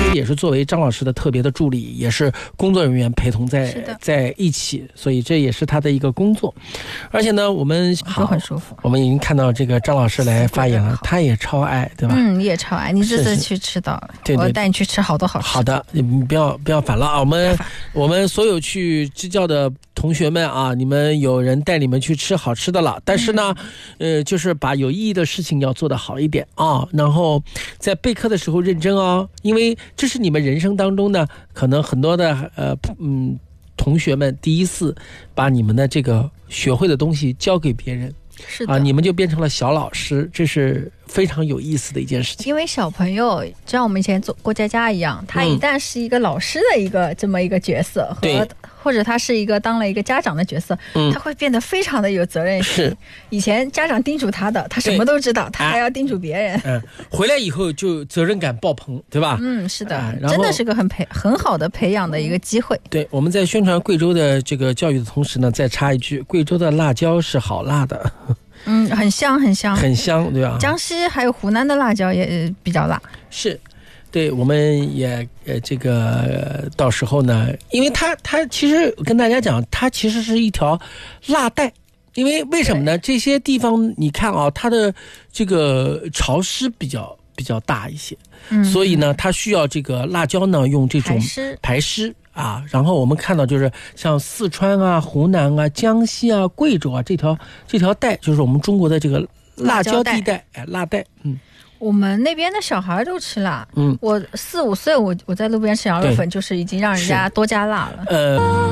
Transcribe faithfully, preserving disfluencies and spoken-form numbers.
实也是作为张老师的特别的助理，也是工作人员陪同在在一起，所以这也是他的一个工作。而且呢，我们都很舒服。 我们已经看到这个张老师来发言了，他也超爱，对吧？ 嗯，也超爱。你这次去吃到了， 对对， 我带你去吃好多好吃。 好的，你不要不要反了啊！我们我们所有去支教的同学们啊，你们有人带你们去吃好吃的了，但是呢，嗯、呃，就是把有意义的事情要做得好一点啊，然后在备课的时候认真哦，因为这是你们人生当中呢，可能很多的呃嗯同学们第一次把你们的这个学会的东西交给别人。 是的啊，你们就变成了小老师，这是非常有意思的一件事情。 因为小朋友就像我们以前做过家家一样，他一旦是一个老师的一个、嗯、这么一个角色，和或者他是一个当了一个家长的角色、嗯、他会变得非常的有责任心。 是以前家长叮嘱他的，他什么都知道，他还要叮嘱别人。 嗯，回来以后就责任感爆棚，对吧？ 嗯，是的，啊、真的是个很培很好的培养的一个机会。 对，我们在宣传贵州的这个教育的同时呢，再插一句，贵州的辣椒是好辣的。 嗯，很香很香很香，对吧？ 江西还有湖南的辣椒也比较辣。 是，对，我们也呃这个、呃、到时候呢，因为它它其实跟大家讲，它其实是一条辣带。因为为什么呢？这些地方你看啊，它的这个潮湿比较比较大一些、嗯、所以呢它需要这个辣椒呢用这种排湿排湿啊，然后我们看到就是像四川啊、湖南啊、江西啊、贵州啊这条这条带，就是我们中国的这个辣椒地带，哎，辣带，嗯。 我们那边的小孩都吃辣，嗯，我四五岁我我在路边吃羊肉粉，就是已经让人家多加辣了。呃。